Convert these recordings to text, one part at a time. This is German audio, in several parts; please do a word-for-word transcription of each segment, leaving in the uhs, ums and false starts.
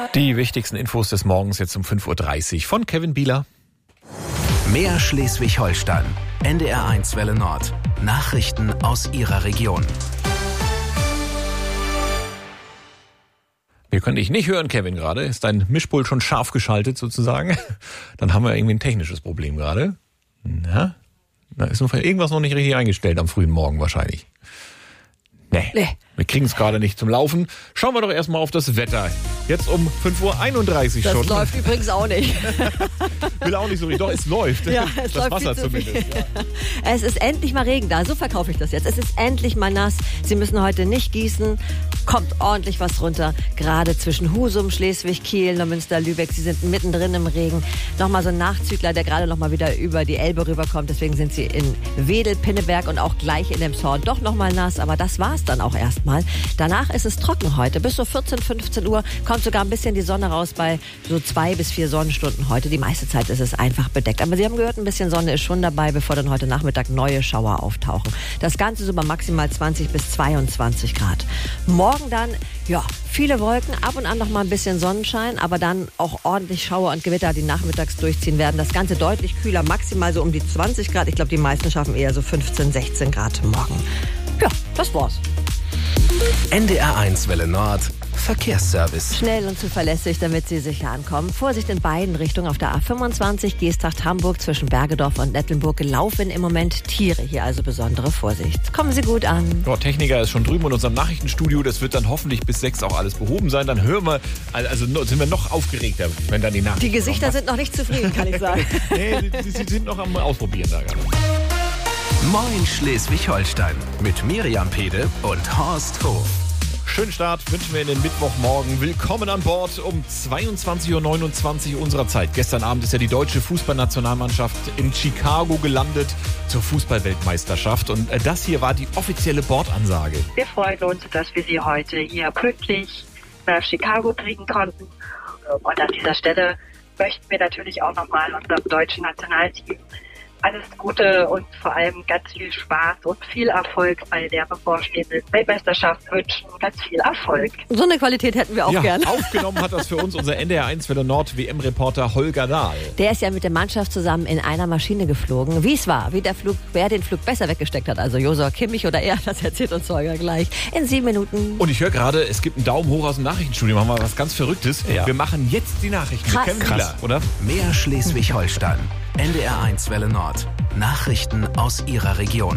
Die wichtigsten Infos des Morgens jetzt um fünf Uhr dreißig von Kevin Bieler. Mehr Schleswig-Holstein. N D R eins Welle Nord. Nachrichten aus Ihrer Region. Wir können dich nicht hören, Kevin, gerade. Ist dein Mischpult schon scharf geschaltet sozusagen? Dann haben wir irgendwie ein technisches Problem gerade. Na, da ist noch irgendwas noch nicht richtig eingestellt am frühen Morgen wahrscheinlich. Nee, nee. Wir kriegen es gerade nicht zum Laufen. Schauen wir doch erstmal auf das Wetter. Jetzt um fünf Uhr einunddreißig das schon. Das läuft übrigens auch nicht. Will auch nicht so richtig. Doch, es läuft. Ja, es das läuft Wasser zumindest. Ja. Es ist endlich mal Regen da. So verkaufe ich das jetzt. Es ist endlich mal nass. Sie müssen heute nicht gießen. Kommt ordentlich was runter. Gerade zwischen Husum, Schleswig, Kiel, Neumünster, Lübeck. Sie sind mittendrin im Regen. Nochmal so ein Nachzügler, der gerade nochmal wieder über die Elbe rüberkommt. Deswegen sind Sie in Wedel, Pinneberg und auch gleich in Elmshorn doch nochmal nass. Aber das war's dann auch erstmal. Danach ist es trocken heute. Bis so vierzehn, fünfzehn Uhr kommt sogar ein bisschen die Sonne raus bei so zwei bis vier Sonnenstunden heute. Die meiste Zeit ist es einfach bedeckt. Aber Sie haben gehört, ein bisschen Sonne ist schon dabei, bevor dann heute Nachmittag neue Schauer auftauchen. Das Ganze so bei maximal zwanzig bis zweiundzwanzig Grad. Morgen dann, ja, viele Wolken, ab und an noch mal ein bisschen Sonnenschein, aber dann auch ordentlich Schauer und Gewitter, die nachmittags durchziehen werden. Das Ganze deutlich kühler, maximal so um die zwanzig Grad. Ich glaube, die meisten schaffen eher so fünfzehn, sechzehn Grad morgen. Ja, das war's. N D R eins Welle Nord. Verkehrsservice. Schnell und zuverlässig, damit Sie sicher ankommen. Vorsicht in beiden Richtungen auf der A fünfundzwanzig, Geesthacht-Hamburg zwischen Bergedorf und Nettelnburg laufen im Moment Tiere. Hier also besondere Vorsicht. Kommen Sie gut an. Ja, Techniker ist schon drüben in unserem Nachrichtenstudio. Das wird dann hoffentlich bis sechs auch alles behoben sein. Dann hören wir, also sind wir noch aufgeregter, wenn dann die Nachrichten Die Gesichter kommen. Sind noch nicht zufrieden, kann ich sagen. Nee, sie, sie sind noch am Ausprobieren da gerade. Moin Schleswig-Holstein mit Miriam Pede und Horst Hof. Schönen Start wünschen wir in den Mittwochmorgen. Willkommen an Bord um zweiundzwanzig Uhr neunundzwanzig unserer Zeit. Gestern Abend ist ja die deutsche Fußballnationalmannschaft in Chicago gelandet zur Fußballweltmeisterschaft. Und das hier war die offizielle Bordansage. Wir freuen uns, dass wir Sie heute hier pünktlich nach Chicago kriegen konnten. Und an dieser Stelle möchten wir natürlich auch nochmal unserem deutschen Nationalteam alles Gute und vor allem ganz viel Spaß und viel Erfolg bei der bevorstehenden Weltmeisterschaft wünschen. Ganz viel Erfolg. So eine Qualität hätten wir auch ja, gerne. Aufgenommen hat das für uns unser N D R eins Welle Nord W M-Reporter Holger Dahl. Der ist ja mit der Mannschaft zusammen in einer Maschine geflogen. Wie es war, wie der Flug, wer den Flug besser weggesteckt hat, also Josua Kimmich oder er, das erzählt uns Holger gleich in sieben Minuten. Und ich höre gerade, es gibt einen Daumen hoch aus dem Nachrichtenstudio. Machen wir was ganz Verrücktes. Ja. Wir machen jetzt die Nachrichten. Krass. Krass. Wieder, oder? Mehr Schleswig-Holstein. N D R eins Welle Nord. Nachrichten aus Ihrer Region.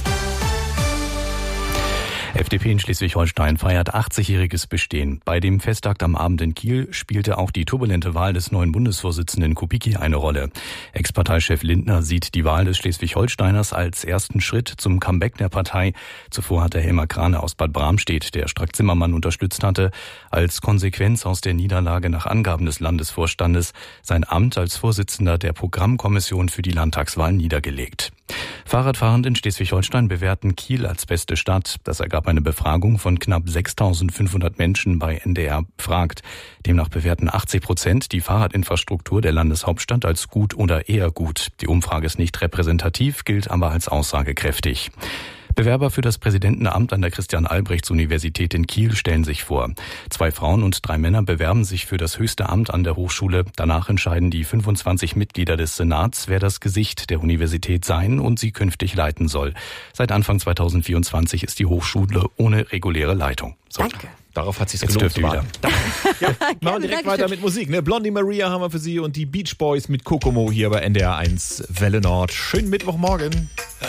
F D P in Schleswig-Holstein feiert achtzigjähriges Bestehen. Bei dem Festakt am Abend in Kiel spielte auch die turbulente Wahl des neuen Bundesvorsitzenden Kubicki eine Rolle. Ex-Parteichef Lindner sieht die Wahl des Schleswig-Holsteiners als ersten Schritt zum Comeback der Partei. Zuvor hatte Helmer Krane aus Bad Bramstedt, der Strack-Zimmermann unterstützt hatte, als Konsequenz aus der Niederlage nach Angaben des Landesvorstandes sein Amt als Vorsitzender der Programmkommission für die Landtagswahl niedergelegt. Fahrradfahrende in Schleswig-Holstein bewerten Kiel als beste Stadt. Das ergab eine Befragung von knapp sechstausendfünfhundert Menschen bei N D R fragt. Demnach bewerten achtzig Prozent die Fahrradinfrastruktur der Landeshauptstadt als gut oder eher gut. Die Umfrage ist nicht repräsentativ, gilt aber als aussagekräftig. Bewerber für das Präsidentenamt an der Christian-Albrechts-Universität in Kiel stellen sich vor. Zwei Frauen und drei Männer bewerben sich für das höchste Amt an der Hochschule. Danach entscheiden die fünfundzwanzig Mitglieder des Senats, wer das Gesicht der Universität sein und sie künftig leiten soll. Seit Anfang zweitausendvierundzwanzig ist die Hochschule ohne reguläre Leitung. So. Danke. Darauf hat sich's Jetzt gelohnt zu wieder. Ja, machen wir direkt weiter mit Musik. Ne? Blondie Maria haben wir für Sie und die Beach Boys mit Kokomo hier bei N D R eins Welle Nord. Schönen Mittwochmorgen.